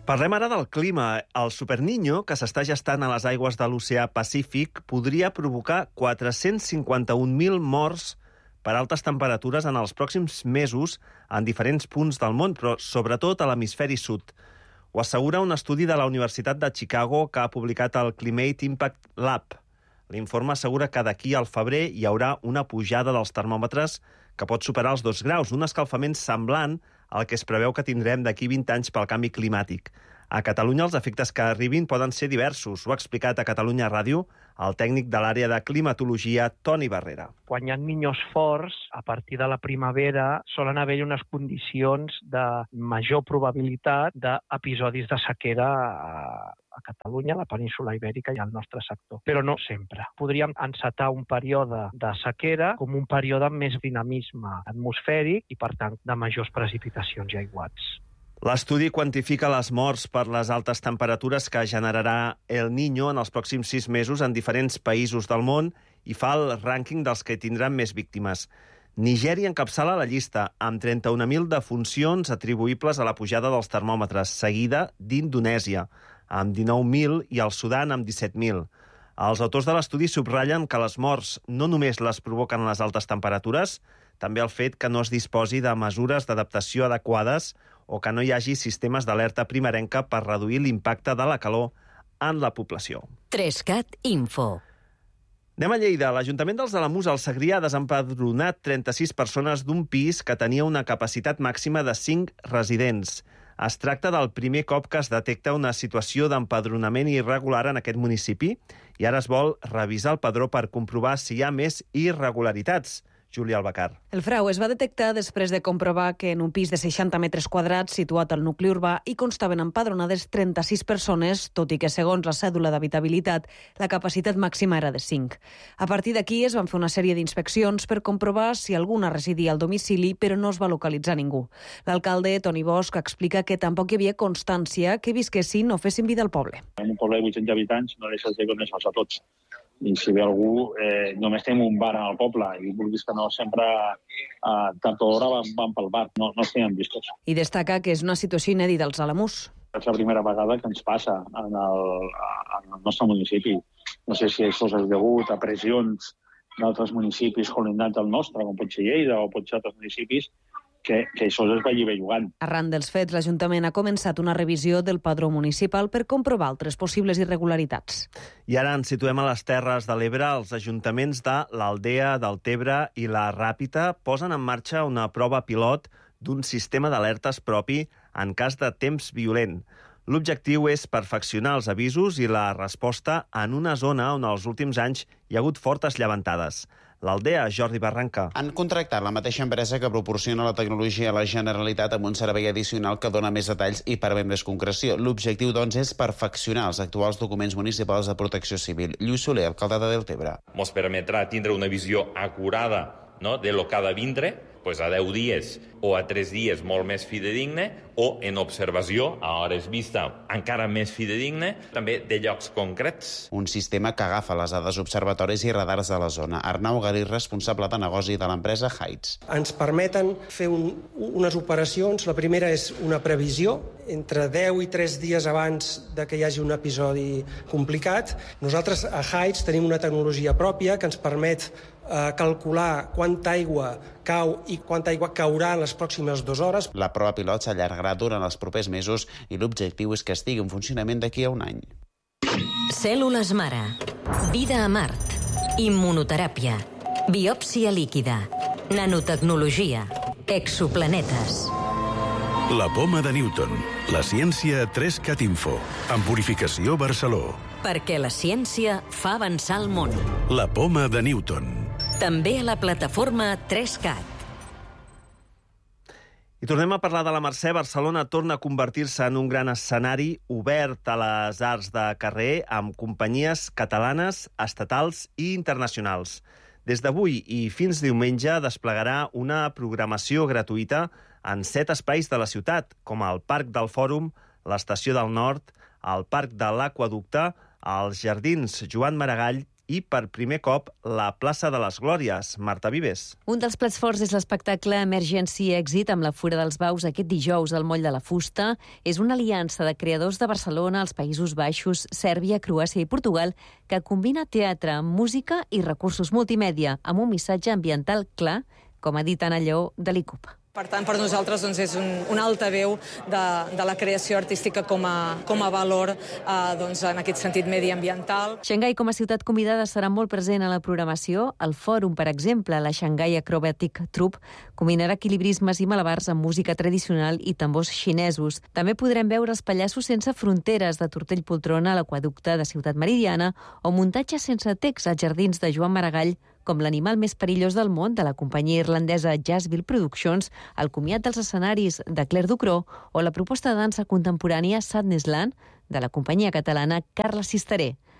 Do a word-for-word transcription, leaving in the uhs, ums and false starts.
Parlem ara del clima. El Superniño, que s'està gestant a les aigües de l'oceà Pacífic, podria provocar quatre-cents cinquanta-un mil morts per altes temperatures en els pròxims mesos en diferents punts del món, però sobretot a l'hemisferi sud. Ho assegura un estudi de la Universitat de Chicago que ha publicat el Climate Impact Lab. L'informe assegura que d'aquí al febrer hi haurà una pujada dels termòmetres que pot superar els dos graus, un escalfament semblant al que es preveu que tindrem d'aquí vint anys pel canvi climàtic. A Catalunya els efectes que arribin poden ser diversos. Ho ha explicat a Catalunya Ràdio el tècnic de l'àrea de climatologia, Toni Barrera. Quan hi ha niños forts, a partir de la primavera solen haver-hi unes condicions de major probabilitat d'episodis de sequera a, a Catalunya, a la península Ibèrica i al nostre sector. Però no sempre. Podríem encetar un període de sequera com un període amb més dinamisme atmosfèric i, per tant, de majors precipitacions i aiguats. L'estudi quantifica les morts per les altes temperatures que generarà El Niño en els pròxims sis mesos en diferents països del món i fa el rànquing dels que tindran més víctimes. Nigèria encapçala la llista, amb trenta-un mil defuncions atribuïbles a la pujada dels termòmetres, seguida d'Indonèsia, amb dinou mil, i el Sudan, amb disset mil. Els autors de l'estudi subratllen que les morts no només les provoquen les altes temperatures, també el fet que no es disposi de mesures d'adaptació adequades o que no hi hagi sistemes d'alerta primerenca per reduir l'impacte de la calor en la població. Trescat Info. Anem a Lleida. L'Ajuntament dels Alamús al Segrià ha desempadronat trenta-sis persones d'un pis que tenia una capacitat màxima de cinc residents. Es tracta del primer cop que es detecta una situació d'empadronament irregular en aquest municipi i ara es vol revisar el padró per comprovar si hi ha més irregularitats. Júlia Albacar. El frau es va detectar després de comprovar que en un pis de seixanta metres quadrats situat al nucli urbà hi constaven empadronades trenta-sis persones, tot i que, segons la cèdula d'habitabilitat, la capacitat màxima era de cinc. A partir d'aquí es van fer una sèrie d'inspeccions per comprovar si alguna residia al domicili, però no es va localitzar ningú. L'alcalde, Toni Bosch, explica que tampoc hi havia constància que visquessin o fessin vida al poble. En un poble de vuit-cents habitants no deixes de conèixer-los a tots. I si ve algú, eh, només tenim un bar al poble i vulguis que no, sempre a tard o d'hora van, van pel bar, no, no estem vistos. I destaca que és una situació inèdita als Alamús. És la primera vegada que ens passa en el, en el nostre municipi. No sé si això és degut a pressions d'altres municipis colindants al nostre, com pot ser Lleida o pot ser altres municipis, que, que això es vagi bellugant. Arran dels fets, l'Ajuntament ha començat una revisió del padró municipal per comprovar altres possibles irregularitats. I ara ens situem a les Terres de l'Ebre. Els ajuntaments de l'Aldea, del Tebre i la Ràpita posen en marxa una prova pilot d'un sistema d'alertes propi en cas de temps violent. L'objectiu és perfeccionar els avisos i la resposta en una zona on els últims anys hi ha hagut fortes llevantades. L'Aldea, Jordi Barranca. Han contractat la mateixa empresa que proporciona la tecnologia a la Generalitat amb un servei addicional que dona més detalls i permet més concreció. L'objectiu, doncs, és perfeccionar els actuals documents municipals de protecció civil. Lluís Soler, alcalde de Deltebre. Ens permetrà tindre una visió acurada, no?, de lo que ha de vindre, pues a deu dies o a tres dies molt més fidedigne, o en observació, a hores vista, encara més fidedigne, també de llocs concrets. Un sistema que agafa les dades observatoris i radars de la zona. Arnau Garí, responsable de negoci de l'empresa Heights. Ens permeten fer un, unes operacions. La primera és una previsió. Entre deu i tres dies abans de que hi hagi un episodi complicat. Nosaltres a Heights tenim una tecnologia pròpia que ens permet eh, calcular quanta aigua cau i quanta aigua caurà en les pròximes dues hores. La prova pilot s'allargarà durant els propers mesos i l'objectiu és que estigui en funcionament d'aquí a un any. Cèl·lules mare. Vida a Mart. Immunoteràpia. Biòpsia líquida. Nanotecnologia. Exoplanetes. La poma de Newton. La ciència a Trescat Info. Amb Purificació Barceló. Perquè la ciència fa avançar el món. La poma de Newton. També a la plataforma Trescat. I tornem a parlar de la Mercè. Barcelona torna a convertir-se en un gran escenari obert a les arts de carrer amb companyies catalanes, estatals i internacionals. Des d'avui i fins diumenge desplegarà una programació gratuïta en set espais de la ciutat, com el Parc del Fòrum, l'Estació del Nord, el Parc de l'Aqüeducte, els Jardins Joan Maragall i, per primer cop, la plaça de les Glòries. Marta Vives. Un dels plats forts és l'espectacle Emergency Exit amb la Fura dels Baus aquest dijous al Moll de la Fusta. És una aliança de creadors de Barcelona, els Països Baixos, Sèrbia, Croàcia i Portugal que combina teatre, música i recursos multimèdia amb un missatge ambiental clar, com ha dit Anna Lleó de l'I C U P. Per tant, per nosaltres doncs, és un, un altaveu de, de la creació artística com a, com a valor eh, doncs, en aquest sentit mediambiental. Xangai com a ciutat convidada serà molt present a la programació. El fòrum, per exemple, la Shanghai Acrobatic Troupe, combinarà equilibrismes i malabars amb música tradicional i tambors xinesos. També podrem veure els pallassos sense fronteres de Tortell Poltrona a l'Aqüeducte de Ciutat Meridiana o muntatges sense text als jardins de Joan Maragall, com l'animal més perillós del món de la companyia irlandesa Jazzville Productions, el comiat dels escenaris de Claire Ducrot o la proposta de dansa contemporània Sadnessland de la companyia catalana Carla Sisteré.